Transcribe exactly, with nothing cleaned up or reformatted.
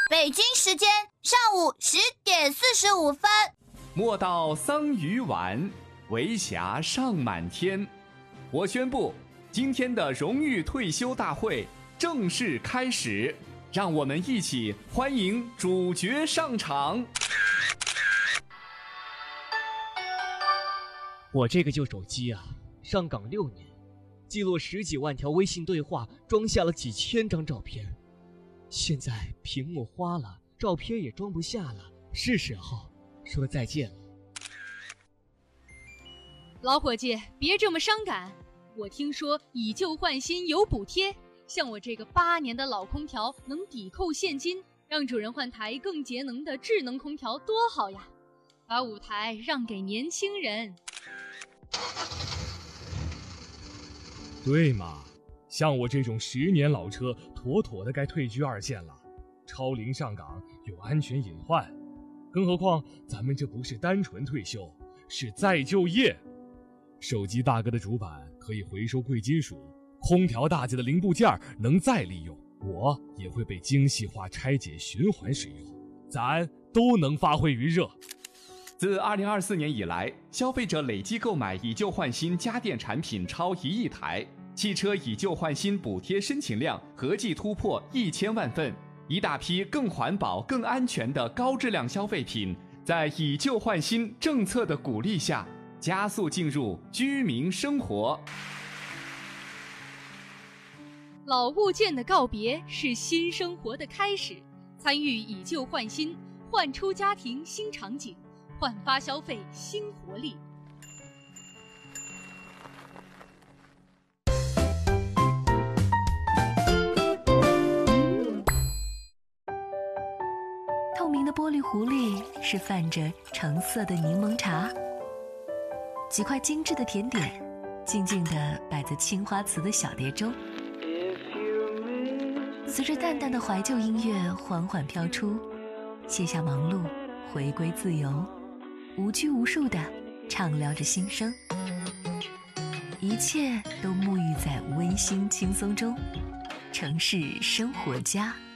北京时间上午十点四十五分。 莫道桑榆晚，为霞尚满天。我宣布，今天的荣誉退休大会正式开始，让我们一起欢迎主角上场。 我这个旧手机啊，上岗六年，记录十几万条微信对话，装下了几千张照片。现在屏幕花了，照片也装不下了，是时候说再见了。 老伙计，别这么伤感。我听说以旧换新有补贴，像我这个八年的老空调能抵扣现金，让主人换台更节能的智能空调多好呀！把舞台让给年轻人。 对嘛，像我这种十年老车，妥妥的该退居二线了。超龄上岗有安全隐患，更何况咱们这不是单纯退休，是再就业。手机大哥的主板可以回收贵金属，空调大姐的零部件能再利用，我也会被精细化拆解循环使用，咱都能发挥余热。 自二零二四年以来，消费者累计购买以旧换新家电产品超一亿台，汽车以旧换新补贴申请量合计突破一千万份，一大批更环保、更安全的高质量消费品，在以旧换新政策的鼓励下，加速进入居民生活。 老物件的告别是新生活的开始，参与以旧换新，焕出家庭新场景，焕发消费新活力。 透明的玻璃壶里是泛着橙色的柠檬茶，几块精致的甜点静静地摆在青花瓷的小碟中，随着淡淡的怀旧音乐缓缓飘出，卸下忙碌，回归自由，无拘无束地畅聊着心声，一切都沐浴在温馨轻松中。城市生活家。